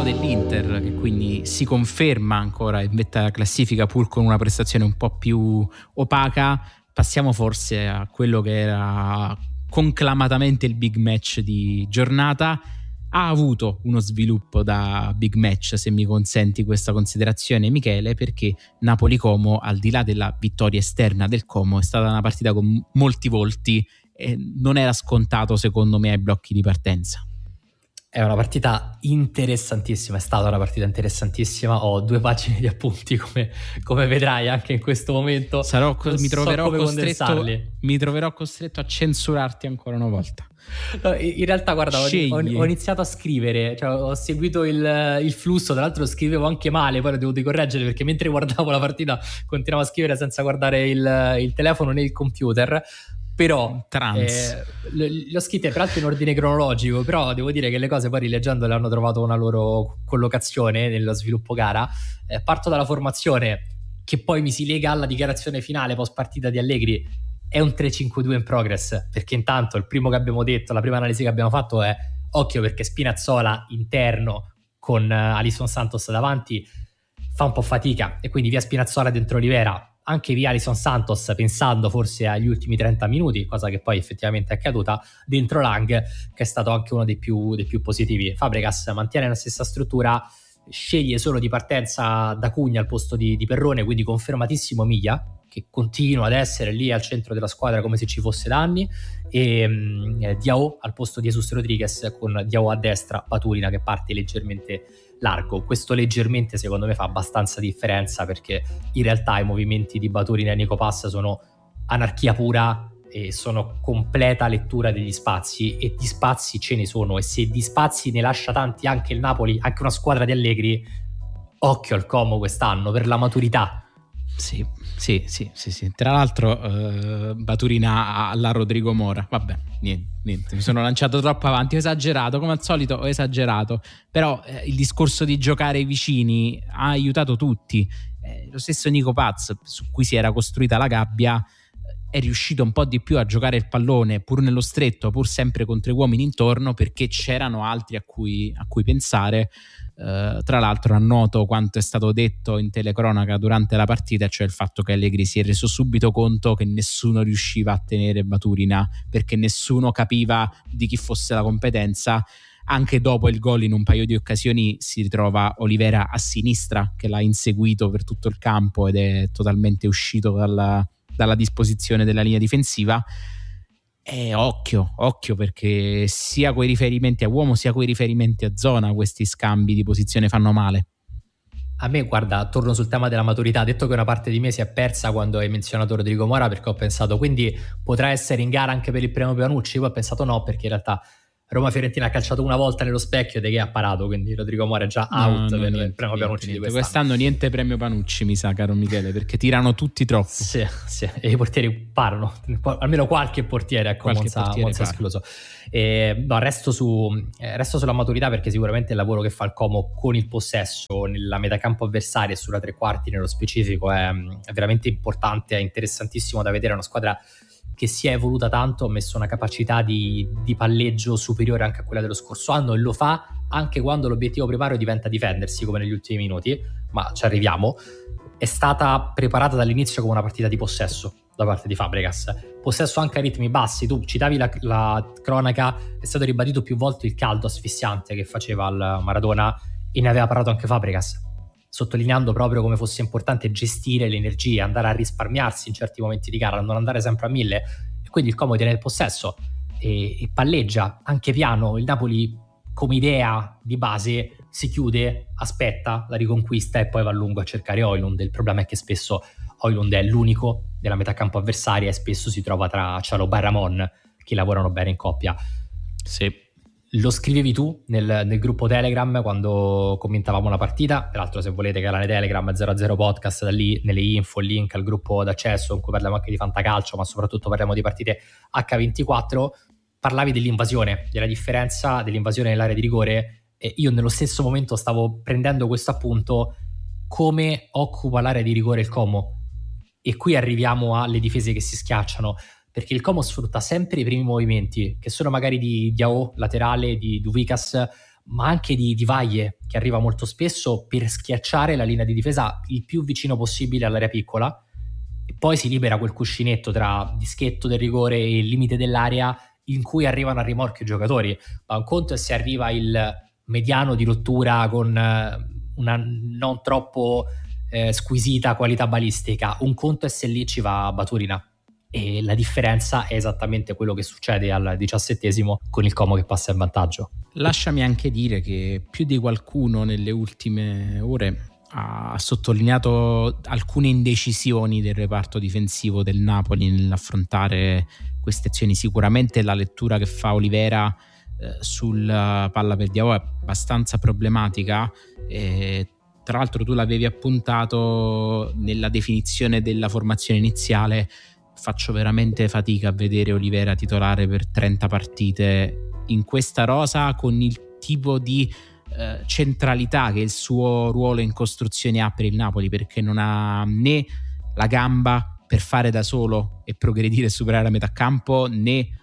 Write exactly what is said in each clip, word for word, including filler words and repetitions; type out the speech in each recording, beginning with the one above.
dell'Inter, che quindi si conferma ancora in vetta alla classifica pur con una prestazione un po' più opaca. Passiamo forse a quello che era conclamatamente il big match di giornata. Ha avuto uno sviluppo da big match, se mi consenti questa considerazione, Michele, perché Napoli-Como, al di là della vittoria esterna del Como, è stata una partita con molti volti e non era scontato secondo me ai blocchi di partenza. È una partita interessantissima, è stata una partita interessantissima. Ho due pagine di appunti, come, come vedrai anche in questo momento. Sarò, mi, troverò so costretto, mi troverò costretto a censurarti ancora una volta. No, in realtà, guarda, ho, ho iniziato a scrivere, cioè ho seguito il, il flusso, tra l'altro lo scrivevo anche male, poi lo devo correggere perché mentre guardavo la partita continuavo a scrivere senza guardare il, il telefono né il computer. Però eh, le ho scritte peraltro in ordine cronologico, però devo dire che le cose poi rileggendole hanno trovato una loro collocazione nello sviluppo gara. Eh, parto dalla formazione, che poi mi si lega alla dichiarazione finale post partita di Allegri. È un tre cinque due in progress, perché intanto il primo che abbiamo detto, la prima analisi che abbiamo fatto è occhio perché Spinazzola interno con uh, Alisson Santos davanti fa un po' fatica, e quindi via Spinazzola dentro Olivera, anche via Alisson Santos, pensando forse agli ultimi trenta minuti, cosa che poi effettivamente è accaduta, dentro Lang, che è stato anche uno dei più, dei più positivi. Fabregas mantiene la stessa struttura, sceglie solo di partenza da Cugna al posto di, di Perrone, quindi confermatissimo Miglia, che continua ad essere lì al centro della squadra come se ci fosse da anni, e um, Diao al posto di Jesus Rodriguez, con Diao a destra, Baturina che parte leggermente largo. Questo leggermente secondo me fa abbastanza differenza, perché in realtà i movimenti di Baturina e Nico Pass sono anarchia pura e sono completa lettura degli spazi, e di spazi ce ne sono, e se di spazi ne lascia tanti anche il Napoli, anche una squadra di Allegri, occhio al Como quest'anno per la maturità. Sì, sì, sì, sì, sì. Tra l'altro uh, Baturina alla Rodrigo Mora, vabbè, niente, niente, mi sono lanciato troppo avanti, ho esagerato, come al solito ho esagerato, però eh, il discorso di giocare ai vicini ha aiutato tutti. Eh, lo stesso Nico Paz, su cui si era costruita la gabbia, è riuscito un po' di più a giocare il pallone pur nello stretto, pur sempre contro gli uomini intorno, perché c'erano altri a cui, a cui pensare. Uh, tra l'altro annoto quanto è stato detto in telecronaca durante la partita, cioè il fatto che Allegri si è reso subito conto che nessuno riusciva a tenere Baturina, perché nessuno capiva di chi fosse la competenza. Anche dopo il gol, in un paio di occasioni si ritrova Olivera a sinistra che l'ha inseguito per tutto il campo ed è totalmente uscito dalla, dalla disposizione della linea difensiva. E occhio, occhio, perché sia coi riferimenti a uomo sia coi riferimenti a zona questi scambi di posizione fanno male. A me, guarda, torno sul tema della maturità. Detto che una parte di me si è persa quando hai menzionato Rodrigo Mora, perché ho pensato quindi potrà essere in gara anche per il premio Panucci, poi ho pensato no, perché in realtà Roma-Fiorentina ha calciato una volta nello specchio ed è che ha parato, quindi Rodrigo Mora è già out no, no, per niente, il premio niente, Panucci niente. di quest'anno. Quest'anno niente premio Panucci, mi sa, caro Michele, perché tirano tutti troppo. Sì, sì, e i portieri parano, almeno qualche portiere, ecco, qualche Monza, portiere Monza escluso. E, no, resto, su, eh, resto sulla maturità, perché sicuramente il lavoro che fa il Como con il possesso nella metacampo avversaria e sulla tre quarti nello specifico è, è veramente importante, è interessantissimo da vedere. Una squadra che si è evoluta tanto, ha messo una capacità di, di palleggio superiore anche a quella dello scorso anno, e lo fa anche quando l'obiettivo primario diventa difendersi, come negli ultimi minuti, ma ci arriviamo. È stata preparata dall'inizio come una partita di possesso da parte di Fabregas, possesso anche a ritmi bassi. Tu citavi la, la cronaca, è stato ribadito più volte il caldo asfissiante che faceva al Maradona, e ne aveva parlato anche Fabregas, sottolineando proprio come fosse importante gestire le energie, andare a risparmiarsi in certi momenti di gara, non andare sempre a mille. E quindi il Como tiene il possesso e, e palleggia anche piano. Il Napoli, come idea di base, si chiude, aspetta la riconquista e poi va a lungo a cercare Højlund. Il problema è che spesso Højlund è l'unico della metacampo avversaria e spesso si trova tra Cialoba e Ramon, che lavorano bene in coppia. Sì. Lo scrivevi tu nel, nel gruppo Telegram quando commentavamo la partita. Peraltro, se volete, canale Telegram zero a zero podcast, da lì nelle info link al gruppo d'accesso in cui parliamo anche di fantacalcio, ma soprattutto parliamo di partite acca ventiquattro. Parlavi dell'invasione, della differenza dell'invasione nell'area di rigore, e io nello stesso momento stavo prendendo questo appunto: come occupa l'area di rigore il Como. E qui arriviamo alle difese che si schiacciano, perché il Como sfrutta sempre i primi movimenti, che sono magari di Diao laterale, di Duvikas, ma anche di, di Valle, che arriva molto spesso per schiacciare la linea di difesa il più vicino possibile all'area piccola, e poi si libera quel cuscinetto tra dischetto del rigore e il limite dell'area in cui arrivano a rimorchio i giocatori. Ma un conto è se arriva il mediano di rottura con una non troppo eh, squisita qualità balistica, un conto è se lì ci va Baturina, e la differenza è esattamente quello che succede al diciassettesimo con il Como che passa in vantaggio. Lasciami anche dire che più di qualcuno nelle ultime ore ha sottolineato alcune indecisioni del reparto difensivo del Napoli nell'affrontare queste azioni. Sicuramente la lettura che fa Olivera eh, sulla palla per Diao è abbastanza problematica, e tra l'altro tu l'avevi appuntato nella definizione della formazione iniziale. Faccio veramente fatica a vedere Olivera titolare per trenta partite in questa rosa, con il tipo di eh, centralità che il suo ruolo in costruzione ha per il Napoli, perché non ha né la gamba per fare da solo e progredire e superare la metà campo, né eh,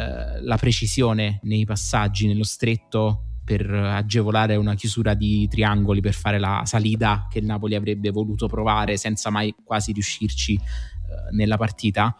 la precisione nei passaggi nello stretto per agevolare una chiusura di triangoli per fare la salita che il Napoli avrebbe voluto provare senza mai quasi riuscirci eh, nella partita.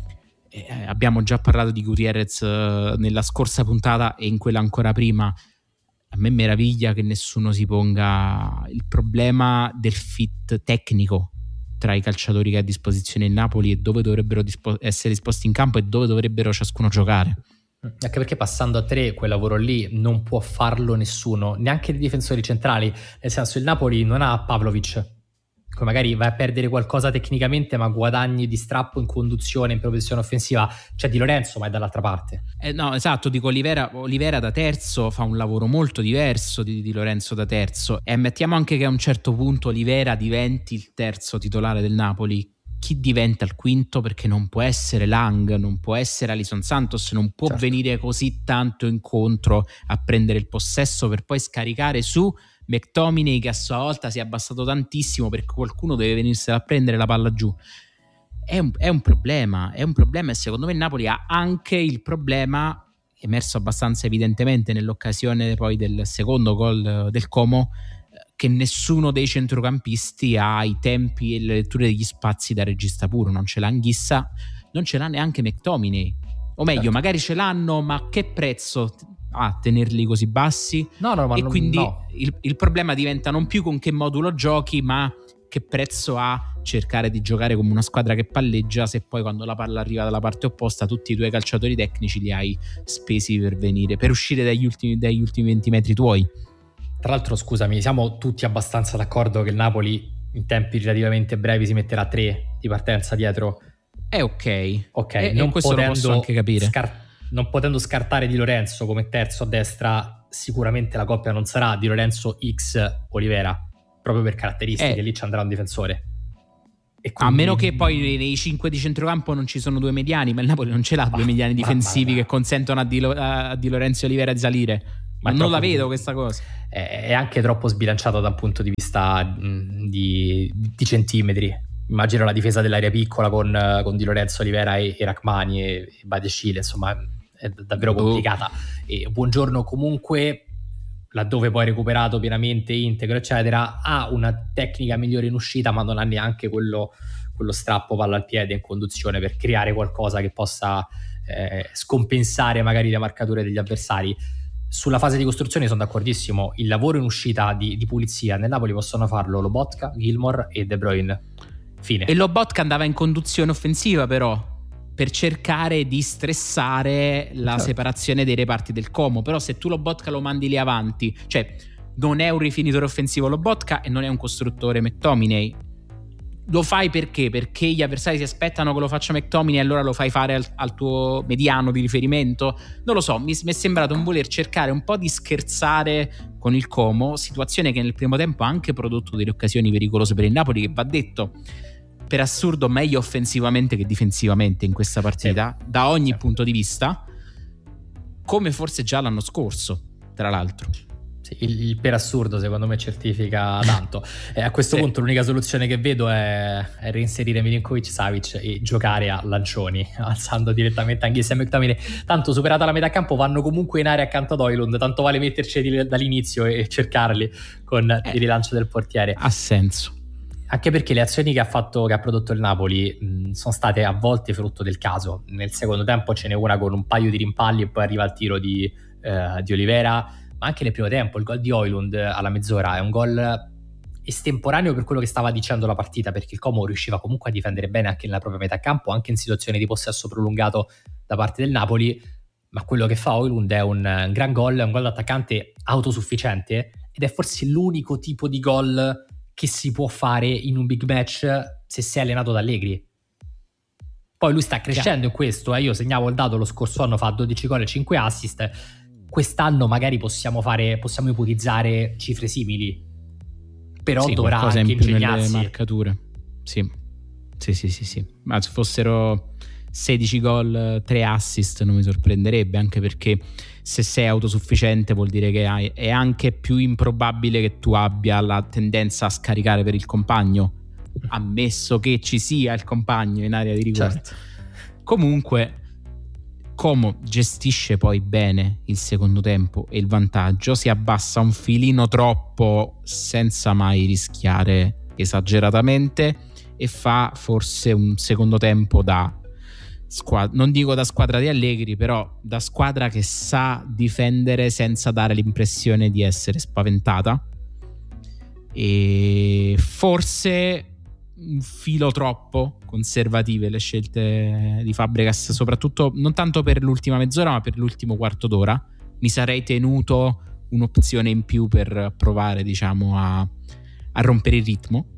Eh, abbiamo già parlato di Gutierrez eh, nella scorsa puntata e in quella ancora prima. A me meraviglia che nessuno si ponga il problema del fit tecnico tra i calciatori che ha a disposizione il Napoli e dove dovrebbero dispo- essere disposti in campo e dove dovrebbero ciascuno giocare. Anche perché passando a tre quel lavoro lì non può farlo nessuno, neanche i difensori centrali, nel senso il Napoli non ha Pavlovic, che magari vai a perdere qualcosa tecnicamente ma guadagni di strappo in conduzione, in progressione offensiva. C'è Di Lorenzo ma è dall'altra parte. Eh, no, esatto, dico Olivera, Olivera da terzo fa un lavoro molto diverso di Di Lorenzo da terzo, e mettiamo anche che a un certo punto Olivera diventi il terzo titolare del Napoli. Chi diventa il quinto? Perché non può essere Lang, non può essere Alison Santos, non può certo. venire così tanto incontro a prendere il possesso per poi scaricare su McTominay, che a sua volta si è abbassato tantissimo perché qualcuno deve venirsela a prendere la palla giù. È un, è un problema, è un problema, e secondo me il Napoli ha anche il problema, emerso abbastanza evidentemente nell'occasione poi del secondo gol del Como, che nessuno dei centrocampisti ha i tempi e le letture degli spazi da regista puro. Non ce l'ha Anghissa, non ce l'ha neanche McTominay, o meglio certo. magari ce l'hanno, ma a che prezzo a tenerli così bassi? No, no, ma e non, quindi no. il, il problema diventa non più con che modulo giochi, ma che prezzo ha cercare di giocare come una squadra che palleggia, se poi quando la palla arriva dalla parte opposta tutti i tuoi calciatori tecnici li hai spesi per venire, per uscire dagli ultimi, dagli ultimi venti metri tuoi. Tra l'altro, scusami, siamo tutti abbastanza d'accordo che il Napoli in tempi relativamente brevi si metterà a tre di partenza dietro. È ok. Ok, e, non e questo lo posso anche capire. Scar- non potendo scartare Di Lorenzo come terzo a destra, sicuramente la coppia non sarà Di Lorenzo X Olivera, proprio per caratteristiche, eh. lì ci andrà un difensore. E quindi... A meno che poi nei cinque di centrocampo non ci sono due mediani, ma il Napoli non ce l'ha due mediani difensivi che consentono a Di, Lo- a Di Lorenzo e Olivera di salire. Ma non la vedo questa cosa. È anche troppo sbilanciato da un punto di vista mh, di, di centimetri. Immagino la difesa dell'area piccola con, con Di Lorenzo, Olivera e, e Rachmani e, e Badiashile, insomma è davvero complicata. E Buongiorno comunque, laddove poi recuperato pienamente integro eccetera, ha una tecnica migliore in uscita, ma non ha neanche quello, quello strappo palla al piede in conduzione per creare qualcosa che possa eh, scompensare magari le marcature degli avversari. Sulla fase di costruzione sono d'accordissimo, il lavoro in uscita di, di pulizia nel Napoli possono farlo Lobotka, Gilmour e De Bruyne. Fine. E Lobotka andava in conduzione offensiva però, per cercare di stressare la certo. separazione dei reparti del Como. Però se tu Lobotka lo mandi lì avanti, cioè non è un rifinitore offensivo Lobotka e non è un costruttore McTominay. Lo fai perché? Perché gli avversari si aspettano che lo faccia McTominay e allora lo fai fare al, al tuo mediano di riferimento? Non lo so, mi, mi è sembrato un voler cercare un po' di scherzare con il Como, situazione che nel primo tempo ha anche prodotto delle occasioni pericolose per il Napoli, che va detto, per assurdo, meglio offensivamente che difensivamente in questa partita, sì. da ogni sì. punto di vista, come forse già l'anno scorso, tra l'altro. Il, il per assurdo secondo me certifica tanto. E a questo sì. punto l'unica soluzione che vedo è, è reinserire Milinkovic-Savic e giocare a lancioni, alzando direttamente anche Sam McTominay. Tanto superata la metà campo vanno comunque in area accanto ad Højlund, tanto vale metterci dall'inizio e cercarli con eh, il rilancio del portiere. Ha senso. Anche perché le azioni che ha fatto, che ha prodotto il Napoli mh, sono state a volte frutto del caso. Nel secondo tempo ce n'è una con un paio di rimpalli e poi arriva il tiro di, eh, di Olivera. Ma anche nel primo tempo il gol di Højlund alla mezz'ora è un gol estemporaneo per quello che stava dicendo la partita, perché il Como riusciva comunque a difendere bene anche nella propria metà campo, anche in situazioni di possesso prolungato da parte del Napoli, ma quello che fa Højlund è un, un gran gol, è un gol d'attaccante autosufficiente ed è forse l'unico tipo di gol che si può fare in un big match se si è allenato da Allegri. Poi lui sta crescendo in questo, eh. Io segnavo il dato, lo scorso anno fa dodici gol e cinque assist. Quest'anno magari possiamo fare, possiamo ipotizzare cifre simili, però sì, dovrà anche ingegnarsi. Nelle marcature. Sì. Sì, sì, sì, sì. Ma se fossero sedici gol, tre assist non mi sorprenderebbe, anche perché se sei autosufficiente vuol dire che hai, è anche più improbabile che tu abbia la tendenza a scaricare per il compagno, ammesso che ci sia il compagno in area di rigore. Certo. Comunque Como gestisce poi bene il secondo tempo e il vantaggio, si abbassa un filino troppo senza mai rischiare esageratamente e fa forse un secondo tempo da squadra, non dico da squadra di Allegri, però da squadra che sa difendere senza dare l'impressione di essere spaventata, e forse un filo troppo conservative le scelte di Fabregas, soprattutto non tanto per l'ultima mezz'ora ma per l'ultimo quarto d'ora. Mi sarei tenuto un'opzione in più per provare, diciamo, a, a rompere il ritmo.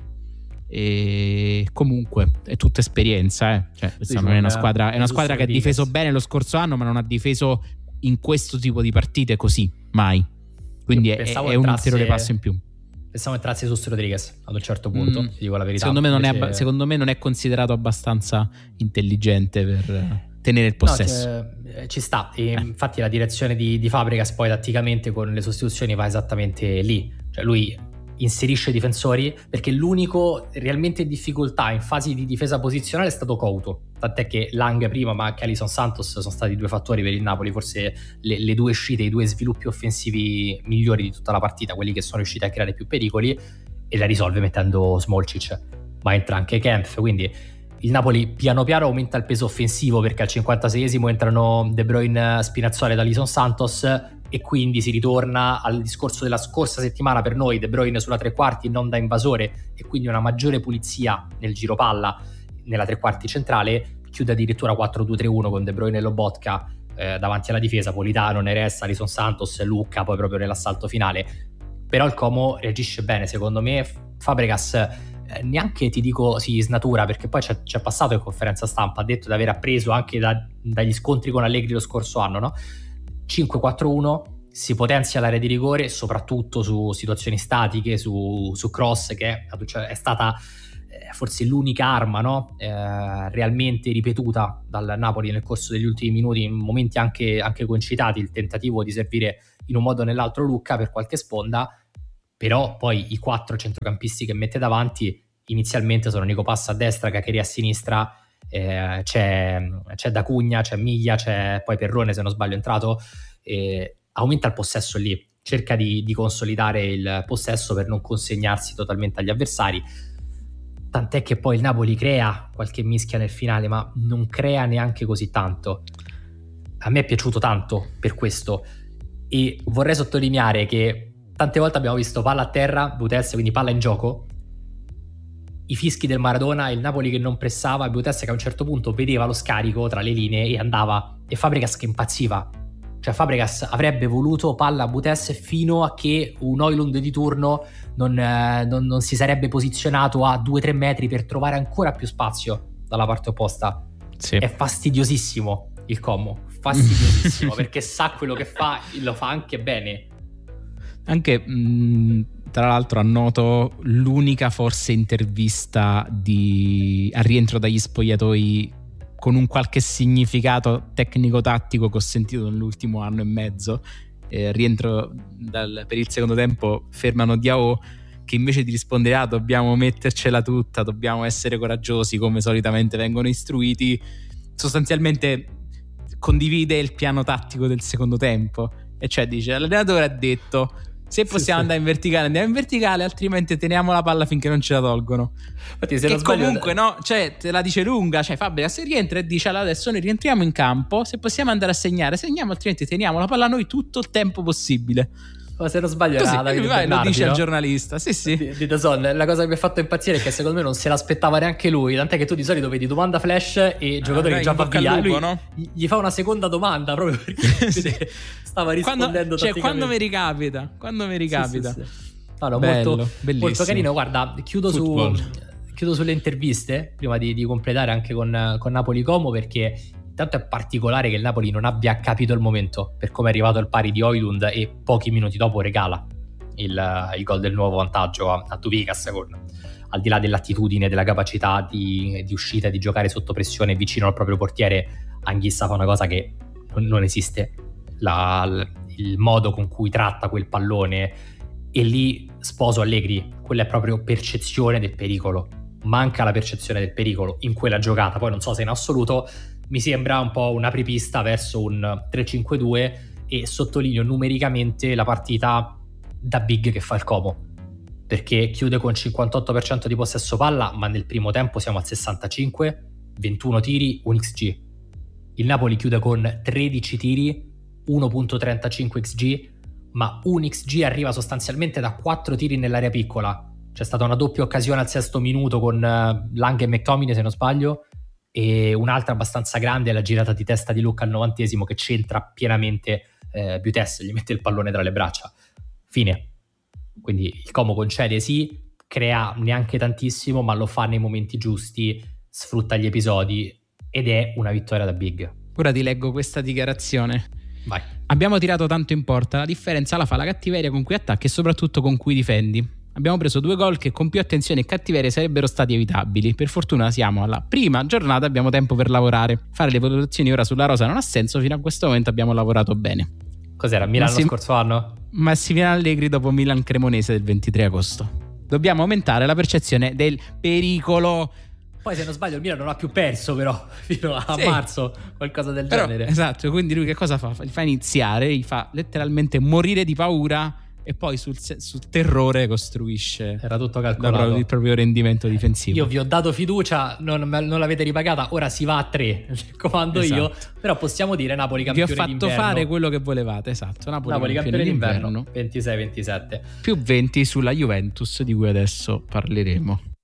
E comunque è tutta esperienza, eh. Cioè, questa sì, non è una squadra, è una squadra che ha difeso bene lo scorso anno, ma non ha difeso in questo tipo di partite così mai, quindi è, è un ulteriore passo in più. Pensavo entrasse su Rodriguez ad un certo punto, mm. ti dico la verità. Secondo me, non Invece... è, secondo me non è considerato abbastanza intelligente per tenere il possesso. No, ci sta, e eh. infatti la direzione di, di Fabregas poi tatticamente con le sostituzioni va esattamente lì. Cioè lui inserisce i difensori, perché l'unico realmente in difficoltà in fasi di difesa posizionale è stato Couto, tant'è che Lang prima ma anche Alisson Santos sono stati due fattori per il Napoli, forse le, le due uscite, i due sviluppi offensivi migliori di tutta la partita, quelli che sono riusciti a creare più pericoli, e la risolve mettendo Smolcic, ma entra anche Kempf, quindi il Napoli piano piano aumenta il peso offensivo, perché al cinquantaseiesimo entrano De Bruyne, Spinazzola ed Alisson Santos, e quindi si ritorna al discorso della scorsa settimana per noi, De Bruyne sulla tre quarti non da invasore, e quindi una maggiore pulizia nel giro palla nella tre quarti centrale. Chiude addirittura quattro due tre uno con De Bruyne e Lobotka eh, davanti alla difesa, Politano, Neres, Alisson Santos, Lucca poi proprio nell'assalto finale. Però il Como reagisce bene, secondo me. Fabregas eh, neanche ti dico si snatura, perché poi c'è, c'è passato in conferenza stampa, ha detto di aver appreso anche da, dagli scontri con Allegri lo scorso anno, no? cinque quattro uno, si potenzia l'area di rigore soprattutto su situazioni statiche, su, su cross, che è, cioè, è stata eh, forse l'unica arma, no? eh, realmente ripetuta dal Napoli nel corso degli ultimi minuti, in momenti anche, anche concitati, il tentativo di servire in un modo o nell'altro Lucca per qualche sponda, però poi i quattro centrocampisti che mette davanti inizialmente sono Nico Passa a destra, Cacheri a sinistra, Eh, c'è, c'è D'Acugna, c'è Miglia, c'è poi Perrone se non sbaglio entrato, eh, aumenta il possesso lì, cerca di, di consolidare il possesso per non consegnarsi totalmente agli avversari, tant'è che poi il Napoli crea qualche mischia nel finale, ma non crea neanche così tanto. A me è piaciuto tanto per questo, e vorrei sottolineare che tante volte abbiamo visto palla a terra, Butez, quindi palla in gioco, i fischi del Maradona, il Napoli che non pressava, il Butez che a un certo punto vedeva lo scarico tra le linee e andava, e Fabregas che impazziva. Cioè Fabregas avrebbe voluto palla a Butez fino a che un Højlund di turno non, eh, non, non si sarebbe posizionato a due tre metri per trovare ancora più spazio dalla parte opposta. Sì. È fastidiosissimo il Como, fastidiosissimo perché sa quello che fa e lo fa anche bene. Anche mh, tra l'altro annoto l'unica forse intervista di al rientro dagli spogliatoi con un qualche significato tecnico-tattico che ho sentito nell'ultimo anno e mezzo, eh, rientro dal, per il secondo tempo fermano Diao, che invece di rispondere ah dobbiamo mettercela tutta, dobbiamo essere coraggiosi come solitamente vengono istruiti, sostanzialmente condivide il piano tattico del secondo tempo, e cioè dice l'allenatore ha detto se possiamo sì, andare sì. in verticale andiamo in verticale, altrimenti teniamo la palla finché non ce la tolgono. Infatti, se che non sbaglio, comunque no, cioè te la dice lunga, cioè Fabregas rientra e dice allora adesso noi rientriamo in campo, se possiamo andare a segnare segniamo, altrimenti teniamo la palla noi tutto il tempo possibile. Ma se non sbaglio così, era Davide vai, Bernardi, lo dice no? al giornalista, sì sì di, di D A Z N. La cosa che mi ha fatto impazzire è che secondo me non se l'aspettava neanche lui, tant'è che tu di solito vedi domanda flash e giocatori ah, che già va via lupo, lui no? gli fa una seconda domanda proprio perché sì. stava rispondendo quando, cioè quando mi ricapita quando mi ricapita sì, sì, sì. Allora, Bello, molto, molto carino. Guarda, chiudo, su, chiudo sulle interviste prima di, di completare anche con, con Napoli Como, perché intanto è particolare che il Napoli non abbia capito il momento per come è arrivato il pari di Højlund e pochi minuti dopo regala il, il gol del nuovo vantaggio a, a Duvikas, con, al di là dell'attitudine, della capacità di, di uscita e di giocare sotto pressione vicino al proprio portiere. Anghissa fa una cosa che non, non esiste, la, il modo con cui tratta quel pallone, e lì sposo Allegri, quella è proprio percezione del pericolo. Manca la percezione del pericolo in quella giocata, poi non so se in assoluto mi sembra un po' un apripista verso un tre cinque due, e sottolineo numericamente la partita da big che fa il Como, perché chiude con cinquantotto per cento di possesso palla, ma nel primo tempo siamo al sessantacinque, ventuno tiri, un X G. Il Napoli chiude con tredici tiri, uno virgola trentacinque X G, ma un X G arriva sostanzialmente da quattro tiri nell'area piccola. C'è stata una doppia occasione al sesto minuto con Lang e McTominay, se non sbaglio, e un'altra abbastanza grande è la girata di testa di Lucca al novantesimo che c'entra pienamente eh, Butes, gli mette il pallone tra le braccia. Fine. Quindi il Como concede sì, crea neanche tantissimo, ma lo fa nei momenti giusti, sfrutta gli episodi, ed è una vittoria da big. Ora ti leggo questa dichiarazione. Vai. Abbiamo tirato tanto in porta, la differenza la fa la cattiveria con cui attacchi e soprattutto con cui difendi. Abbiamo preso due gol che con più attenzione e cattiveria sarebbero stati evitabili. Per fortuna siamo alla prima giornata, abbiamo tempo per lavorare. Fare le valutazioni ora sulla rosa non ha senso, fino a questo momento abbiamo lavorato bene. Cos'era, Milan Massim- lo scorso anno? Massimiliano Allegri dopo Milan Cremonese del ventitré agosto. Dobbiamo aumentare la percezione del pericolo. Poi se non sbaglio il Milan non ha più perso però fino a sì. marzo, qualcosa del però, genere. Esatto, quindi lui che cosa fa? Li fa iniziare, gli fa letteralmente morire di paura, e poi sul, sul terrore costruisce. Era tutto calcolato. Il proprio rendimento difensivo. Io vi ho dato fiducia, non, non l'avete ripagata, ora si va a tre, comando esatto. io. Però possiamo dire Napoli campione d'inverno. Vi ho fatto fare quello che volevate, esatto. Napoli, Napoli campione, campione d'inverno, d'inverno ventisei ventisette. Più venti sulla Juventus, di cui adesso parleremo.